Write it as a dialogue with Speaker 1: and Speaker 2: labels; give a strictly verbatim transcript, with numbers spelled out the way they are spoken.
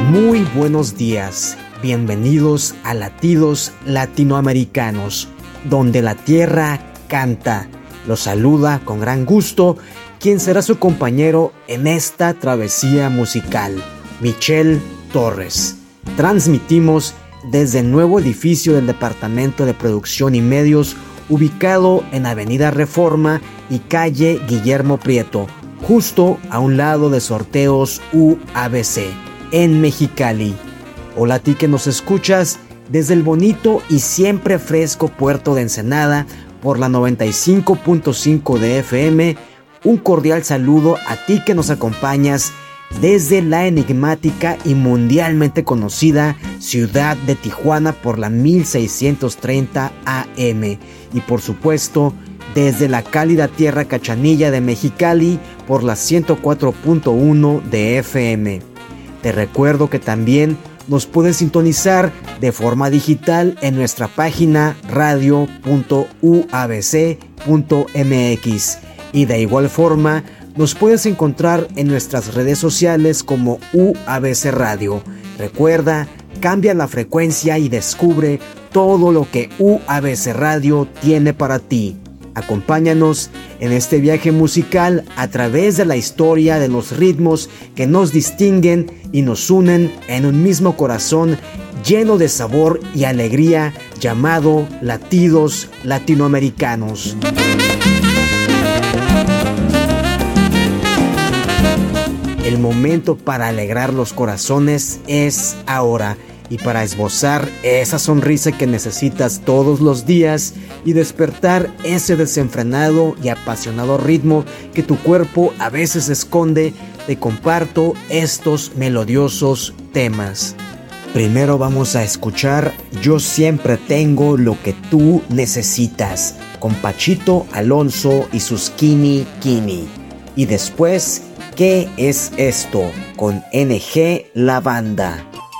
Speaker 1: Muy buenos días, bienvenidos a Latidos Latinoamericanos, donde la tierra canta. Los saluda con gran gusto quien será su compañero en esta travesía musical, Michel Torres. Transmitimos desde el nuevo edificio del Departamento de Producción y Medios, ubicado en Avenida Reforma y calle Guillermo Prieto, justo a un lado de Sorteos U A B C, en Mexicali. Hola a ti que nos escuchas desde el bonito y siempre fresco puerto de Ensenada por la noventa y cinco punto cinco de F M. Un cordial saludo a ti que nos acompañas desde la enigmática y mundialmente conocida ciudad de Tijuana por la mil seiscientos treinta A M. Y por supuesto, desde la cálida tierra cachanilla de Mexicali por la ciento cuatro punto uno de F M. Te recuerdo que también nos puedes sintonizar de forma digital en nuestra página radio punto u a b c punto m x y de igual forma nos puedes encontrar en nuestras redes sociales como U A B C Radio. Recuerda, cambia la frecuencia y descubre todo lo que U A B C Radio tiene para ti. Acompáñanos en este viaje musical a través de la historia de los ritmos que nos distinguen y nos unen en un mismo corazón lleno de sabor y alegría llamado Latidos Latinoamericanos. El momento para alegrar los corazones es ahora. Y para esbozar esa sonrisa que necesitas todos los días y despertar ese desenfrenado y apasionado ritmo que tu cuerpo a veces esconde, te comparto estos melodiosos temas. Primero vamos a escuchar Yo siempre tengo lo que tú necesitas, con Pachito Alonso y sus Kini Kini. Y después, ¿Qué es esto? Con N G La Banda.